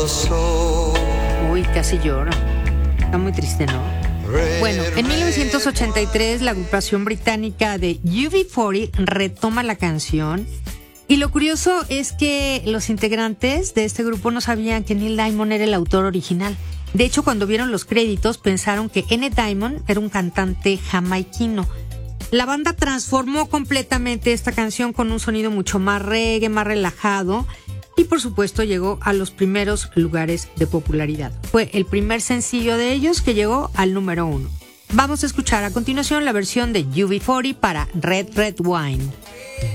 Uy, casi lloro. Está muy triste, ¿no? Bueno, en 1983 la agrupación británica de UB40 retoma la canción. Y lo curioso es que los integrantes de este grupo no sabían que Neil Diamond era el autor original. De hecho, cuando vieron los créditos pensaron que N. Diamond era un cantante jamaiquino. La banda transformó completamente esta canción con un sonido mucho más reggae, más relajado. Y por supuesto llegó a los primeros lugares de popularidad. Fue el primer sencillo de ellos que llegó al número 1. Vamos a escuchar a continuación la versión de UB40 para Red Red Wine.